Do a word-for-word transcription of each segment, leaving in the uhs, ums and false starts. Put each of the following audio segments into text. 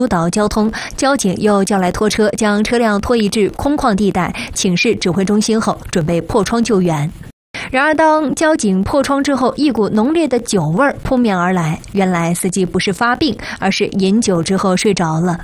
阻挡交通，交警又叫来拖车，将车辆拖移至空旷地带，请示指挥中心后，准备破窗救援。然而，当交警破窗之后，一股浓烈的酒味扑面而来。原来司机不是发病，而是饮酒之后睡着了。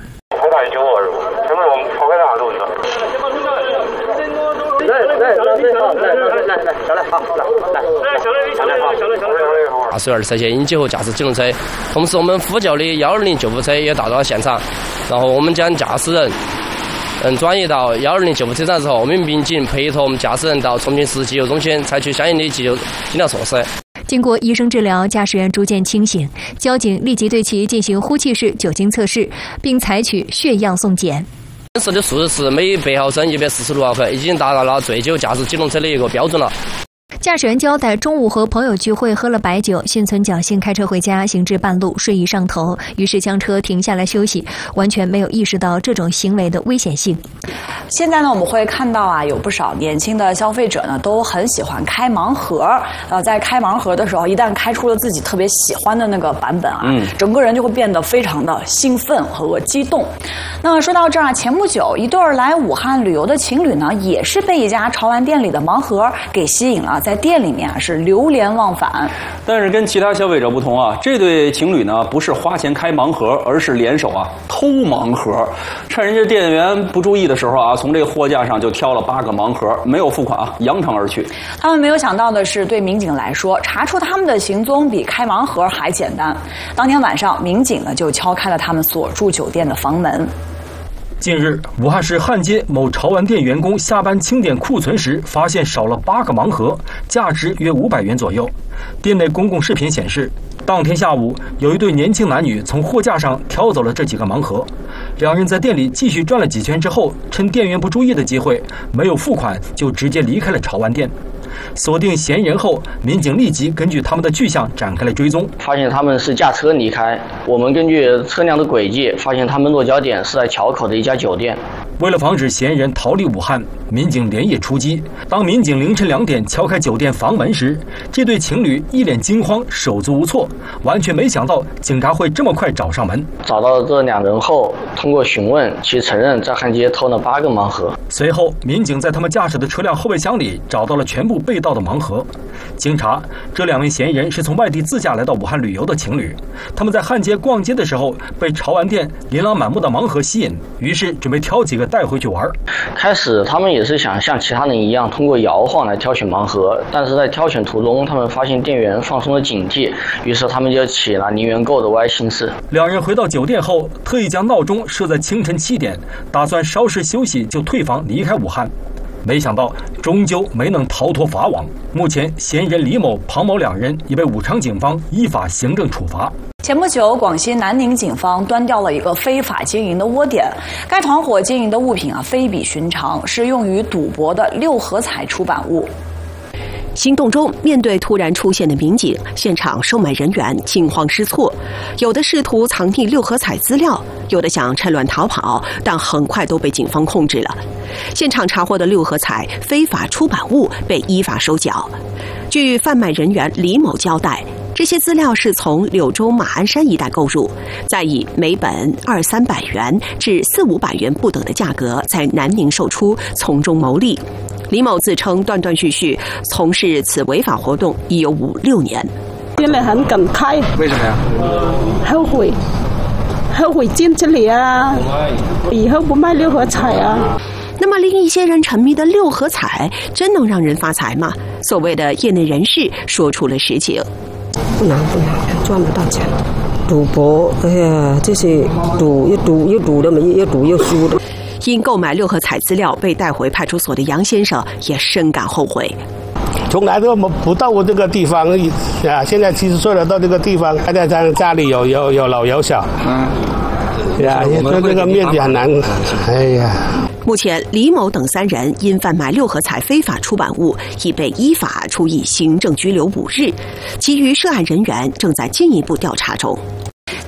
二十二涉嫌饮酒后驾驶机动车，同时我们呼叫的幺二零救护车也到了现场，然后我们将驾驶人嗯转移到幺二零救护车站之后，我们民警陪同我们驾驶人到重庆市急救中心，采取相应的急救医疗措施。 经过医生治疗，驾驶员逐渐清醒，交警立即对其进行呼气式酒精测试，并采取血样送检。 当时的数值是每百毫升一百四十六毫克，已经达到了醉酒驾驶机动车的一个标准了。 驾驶员交代，中午和朋友聚会喝了白酒，心存侥幸开车回家，行至半路睡意上头，于是将车停下来休息，完全没有意识到这种行为的危险性。 现在呢，我们会看到啊，有不少年轻的消费者呢，都很喜欢开盲盒。呃，在开盲盒的时候，一旦开出了自己特别喜欢的那个版本啊，嗯，整个人就会变得非常的兴奋和激动。那说到这儿啊，前不久一对来武汉旅游的情侣呢，也是被一家潮玩店里的盲盒给吸引了，在店里面啊是流连忘返。 但是跟其他消费者不同啊，这对情侣呢不是花钱开盲盒，而是联手啊偷盲盒，趁人家店员不注意的时候啊，从这个货架上就挑了八个盲盒，没有付款啊，扬长而去。 他们没有想到的是，对民警来说，查出他们的行踪比开盲盒还简单。当天晚上，民警呢就敲开了他们所住酒店的房门。 近日，武汉市汉街某潮玩店员工下班清点库存时，发现少了八个盲盒，价值约五百元左右。店内公共视频显示，当天下午，有一对年轻男女从货架上挑走了这几个盲盒。两人在店里继续转了几圈之后，趁店员不注意的机会，没有付款就直接离开了潮玩店。锁定嫌疑人后，民警立即根据他们的去向展开了追踪， 发现他们是驾车离开。我们根据车辆的轨迹，发现他们落脚点是在桥口的一家酒店。 为了防止嫌疑人逃离武汉，民警连夜出击。当民警凌晨两点敲开酒店房门时，这对情侣一脸惊慌，手足无措，完全没想到警察会这么快找上门。 找到这两人后，通过询问，其承认在汉街偷了八个盲盒。 随后，民警在他们驾驶的车辆后备箱里找到了全部被盗的盲盒。经查，这两位嫌疑人是从外地自驾来到武汉旅游的情侣，他们在汉街逛街的时候被潮玩店琳琅满目的盲盒吸引，于是准备挑几个带回去玩。 开始他们也是想像其他人一样通过摇晃来挑选盲盒，但是在挑选途中，他们发现店员放松了警惕，于是他们就起了零元购的歪心思。 两人回到酒店后，特意将闹钟设在清晨七点，打算稍事休息就退房离开武汉。没想到终究没能逃脱法网。目前嫌疑人李某、庞某两人已被武昌警方依法行政处罚。 前不久，广西南宁警方端掉了一个非法经营的窝点。该团伙经营的物品啊非比寻常，是用于赌博的六合彩出版物。 行动中，面对突然出现的民警，现场售卖人员惊慌失措，有的试图藏匿六合彩资料，有的想趁乱逃跑，但很快都被警方控制了。现场查获的六合彩非法出版物被依法收缴。据贩卖人员李某交代，这些资料是从柳州马鞍山一带购入，再以每本二三百元至四五百元不等的价格在南宁售出，从中牟利。李某自称断断续续从事此违法活动已有五六年。 心里很感慨。 为什么呀？ 后悔，后悔进这里啊！以后不卖六合彩啊！ 那么令一些人沉迷的六合彩，真能让人发财吗？所谓的业内人士说出了实情。 不难不难，赚得到钱。 赌博，哎呀，这些赌又赌又赌的嘛，又赌又输的。 因购买六合彩资料被带回派出所的杨先生也深感后悔。 从来都不到过这个地方啊！现在七十岁了，到这个地方，大家家家里有有有老有小，嗯，呀，这这个面积很难，哎呀。 目前，李某等三人因贩卖六合彩非法出版物，已被依法处以行政拘留五日，其余涉案人员正在进一步调查中。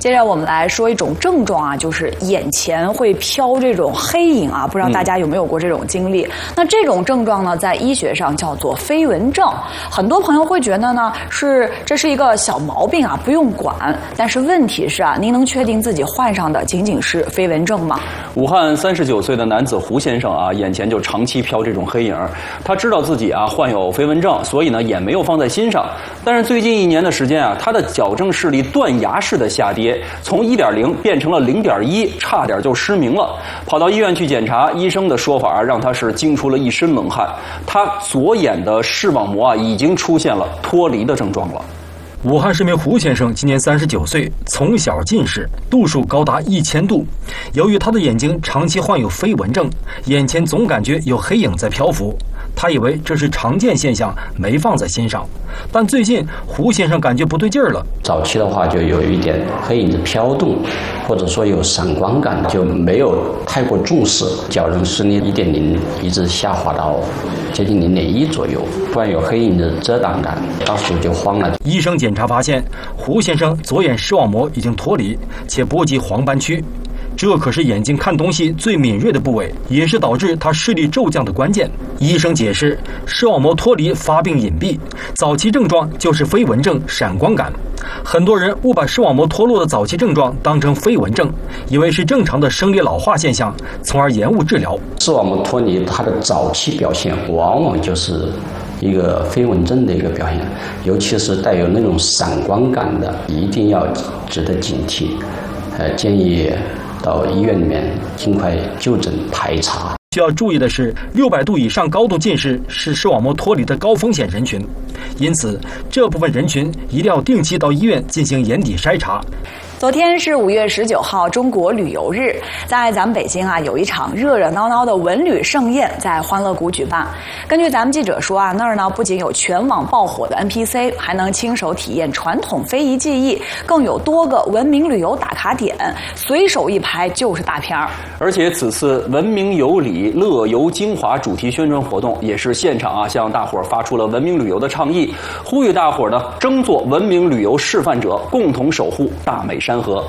接着我们来说一种症状啊，就是眼前会飘这种黑影啊，不知道大家有没有过这种经历？嗯、那这种症状呢，在医学上叫做飞蚊症。很多朋友会觉得呢，是这是一个小毛病啊，不用管。但是问题是啊，您能确定自己患上的仅仅是飞蚊症吗？ 武汉三十九岁的男子胡先生啊，眼前就长期飘这种黑影，他知道自己啊患有飞蚊症，所以呢也没有放在心上。但是最近一年的时间啊，他的矫正视力断崖式的下跌，从一点零变成了零点一，差点就失明了。跑到医院去检查，医生的说法让他是惊出了一身冷汗。他左眼的视网膜啊已经出现了脱离的症状了。 武汉市民胡先生今年三十九岁，从小近视，度数高达一千度。由于他的眼睛长期患有飞蚊症，眼前总感觉有黑影在漂浮。他以为这是常见现象，没放在心上。但最近胡先生感觉不对劲儿了。 早期的话就有一点黑影的飘动，或者说有闪光感，就没有太过重视。矫正视力一点零一直下滑到接近零点一左右，突然有黑影的遮挡感，当时就慌了。 医生检查发现，胡先生左眼视网膜已经脱离，且波及黄斑区。这可是眼睛看东西最敏锐的部位，也是导致他视力骤降的关键。医生解释，视网膜脱离发病隐蔽，早期症状就是飞蚊症、闪光感。很多人误把视网膜脱落的早期症状当成飞蚊症，以为是正常的生理老化现象，从而延误治疗。 视网膜脱离它的早期表现，往往就是一个飞蚊症的一个表现，尤其是带有那种闪光感的，一定要值得警惕。呃，建议到医院里面尽快就诊排查。 需要注意的是，六百度以上高度近视是视网膜脱离的高风险人群，因此这部分人群一定要定期到医院进行眼底筛查。 昨天是五月十九号，中国旅游日，在咱们北京啊，有一场热热闹闹的文旅盛宴在欢乐谷举办。根据咱们记者说啊，那儿呢不仅有全网爆火的 N P C， 还能亲手体验传统非遗技艺，更有多个文明旅游打卡点，随手一拍就是大片儿。 而且此次文明有礼，乐游精华主题宣传活动也是现场啊向大伙儿发出了文明旅游的倡议，呼吁大伙儿呢争做文明旅游示范者，共同守护大美山河。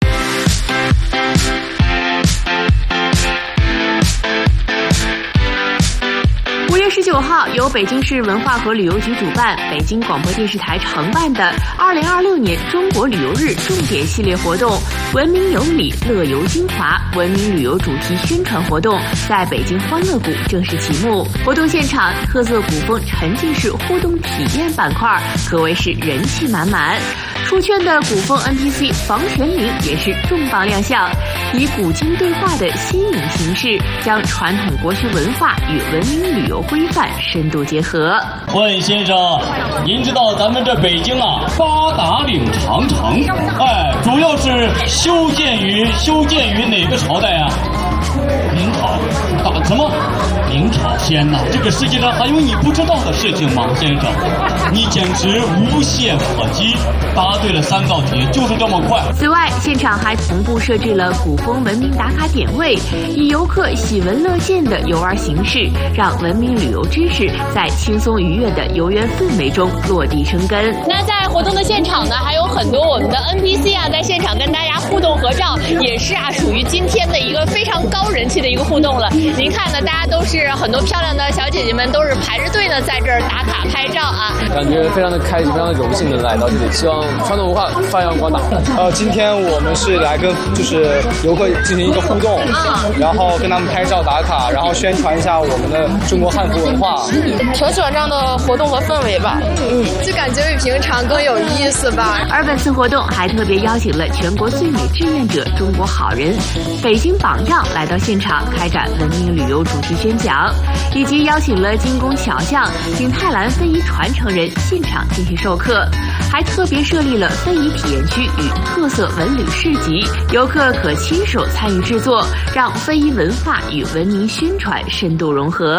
五月十九号，由北京市文化和旅游局主办，北京广播电视台承办的二零二六年中国旅游日重点系列活动“文明有礼，乐游精华”文明旅游主题宣传活动在北京欢乐谷正式启幕。活动现场，特色古风沉浸式互动体验板块可谓是人气满满。出圈的古风 N P C 房玄龄也是重磅亮相，以古今对话的新颖形式，将传统国学文化与文明旅游规范深度结合。 问先生，您知道咱们这北京啊，八达岭长城，哎，主要是修建于修建于哪个朝代啊？明朝。打什么？明朝？天哪，这个世界上还有你不知道的事情吗，先生？你简直无懈可击，答对了三道题，就是这么快。 此外，现场还同步设置了古风文明打卡点位，以游客喜闻乐见的游玩形式，让文明旅游知识在轻松愉悦的游园氛围中落地生根。 那在活动的现场呢，还有很多我们的 N P C 啊，在现场跟大家互动合照，也是啊，属于今天的一个非常高人气的一个互动了。您看呢，大家都是很多漂亮的小姐姐们，都是排着队呢，在这儿打卡拍照啊， 感觉非常的开心，非常的荣幸能来到这里，希望传统文化发扬光大。 呃，今天我们是来跟就是游客进行一个互动，嗯、然后跟他们拍照打卡，然后宣传一下我们的中国汉服文化。 挺喜欢这样的活动和氛围吧，嗯，就感觉比平常更有意思吧。 而本次活动还特别邀请了全国最美志愿者中国好人、北京榜样来到现场开展文明旅游主题宣讲，以及邀请了金工巧匠、景泰蓝非遗传承人现场进行授课，还特别设立了非遗体验区与特色文旅市集，游客可亲手参与制作，让非遗文化与文明宣传深度融合。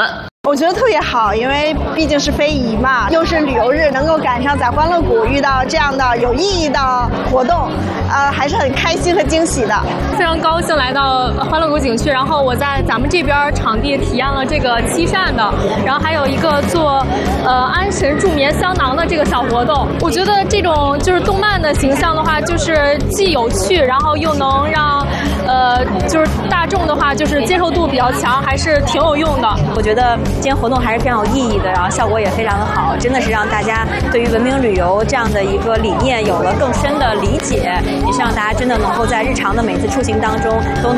我觉得特别好，因为毕竟是非遗嘛，又是旅游日，能够赶上在欢乐谷遇到这样的有意义的活动，呃，还是很开心和惊喜的。 非常高兴来到欢乐谷景区，然后我在咱们这边场地体验了这个漆扇的，然后还有一个做呃安神助眠香囊的这个小活动。我觉得这种就是动漫的形象的话，就是既有趣，然后又能让呃就是大众的话就是接受度比较强，还是挺有用的。 我觉得今天活动还是非常有意义的，然后效果也非常的好，真的是让大家对于文明旅游这样的一个理念有了更深的理解，也希望大家真的能够在日常的每次出行当中都能